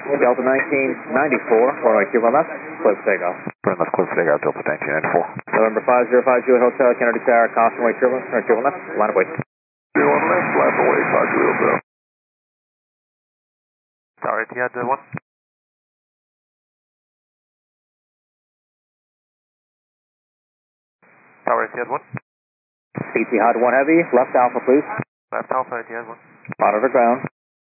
Delta 1994, runway 21 left, close takeoff. Turn left, close takeout, Delta 1994. November 5050 Juliet Hotel, Kennedy Tower, Constantway turbulence, turn 21 left, line of wait. 21 left, line of wait, 5 Tower Etihad 1. Tower Etihad 1. Etihad 1 Heavy, left Alpha please. Left Alpha Etihad 1. Monitor ground.